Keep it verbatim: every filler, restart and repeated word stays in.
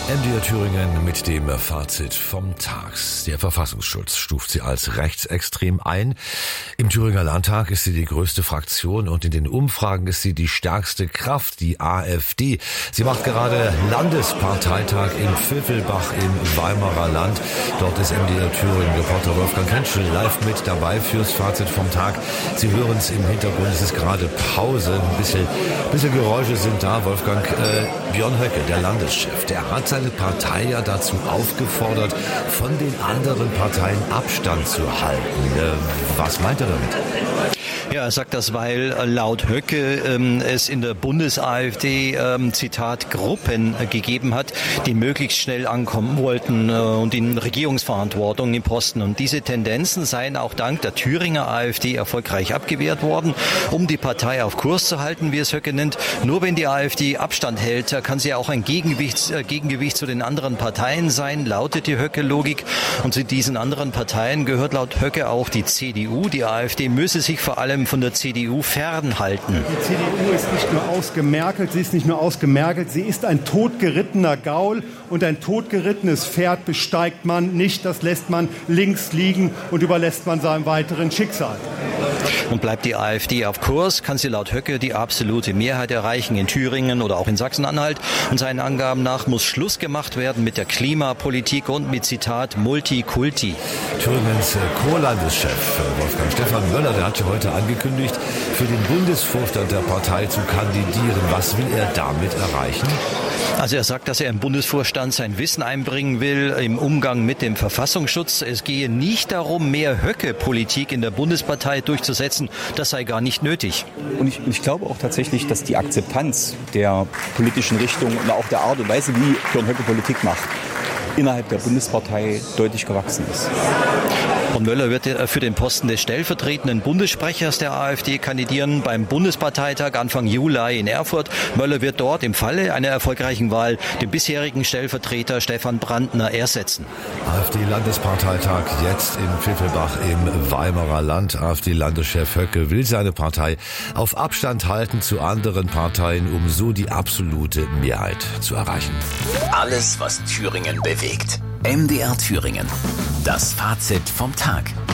M D R Thüringen mit dem Fazit vom Tag. Der Verfassungsschutz stuft sie als rechtsextrem ein. Im Thüringer Landtag ist sie die größte Fraktion und in den Umfragen ist sie die stärkste Kraft, die AfD. Sie macht gerade Landesparteitag in Pfiffelbach im Weimarer Land. Dort ist M D R Thüringen-Reporter Wolfgang Kentschel live mit dabei fürs Fazit vom Tag. Sie hören es im Hintergrund, es ist gerade Pause. Ein bisschen, bisschen Geräusche sind da. Wolfgang, äh, Björn Höcke, der Landeschef, der hat seine Partei ja dazu aufgefordert, von den anderen Parteien Abstand zu halten. Äh, was meint er damit? Ja, er sagt das, weil laut Höcke ähm, es in der Bundes-AfD, ähm, Zitat, Gruppen äh, gegeben hat, die möglichst schnell ankommen wollten äh, und in Regierungsverantwortung im Posten. Und diese Tendenzen seien auch dank der Thüringer AfD erfolgreich abgewehrt worden, um die Partei auf Kurs zu halten, wie es Höcke nennt. Nur wenn die AfD Abstand hält, kann sie auch ein Gegengewicht, äh, Gegengewicht zu den anderen Parteien sein, lautet die Höcke-Logik. Und zu diesen anderen Parteien gehört laut Höcke auch die C D U. Die AfD müsse sich vor allem von der C D U fernhalten. Die C D U ist nicht nur ausgemergelt, sie ist nicht nur ausgemergelt, sie ist ein totgerittener Gaul und ein totgerittenes Pferd besteigt man nicht, das lässt man links liegen und überlässt man seinem weiteren Schicksal. Und bleibt die AfD auf Kurs, kann sie laut Höcke die absolute Mehrheit erreichen in Thüringen oder auch in Sachsen-Anhalt. Und seinen Angaben nach muss Schluss gemacht werden mit der Klimapolitik und mit, Zitat, Multikulti. Thüringens Co-Landeschef Wolfgang Stefan Möller, der hat ja heute angekündigt, für den Bundesvorstand der Partei zu kandidieren. Was will er damit erreichen? Also er sagt, dass er im Bundesvorstand sein Wissen einbringen will im Umgang mit dem Verfassungsschutz. Es gehe nicht darum, mehr Höcke-Politik in der Bundespartei durchzusetzen. Das sei gar nicht nötig. Und ich, ich glaube auch tatsächlich, dass die Akzeptanz der politischen Richtung und auch der Art und Weise, wie Björn Höcke Politik macht, innerhalb der Bundespartei deutlich gewachsen ist. Und Möller wird für den Posten des stellvertretenden Bundessprechers der AfD kandidieren beim Bundesparteitag Anfang Juli in Erfurt. Möller wird dort im Falle einer erfolgreichen Wahl den bisherigen Stellvertreter Stefan Brandner ersetzen. AfD-Landesparteitag jetzt in Pfiffelbach im Weimarer Land. AfD-Landeschef Höcke will seine Partei auf Abstand halten zu anderen Parteien, um so die absolute Mehrheit zu erreichen. Alles, was Thüringen bewegt. M D R Thüringen. Das Fazit vom Tag.